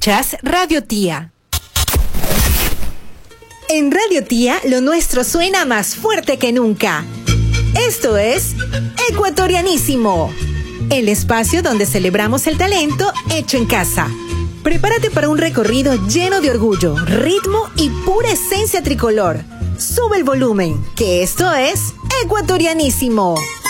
Escuchas Radio Tía. En Radio Tía, lo nuestro suena más fuerte que nunca. Esto es Ecuatorianísimo, el espacio donde celebramos el talento hecho en casa. Prepárate para un recorrido lleno de orgullo, ritmo y pura esencia tricolor. Sube el volumen, que esto es Ecuatorianísimo.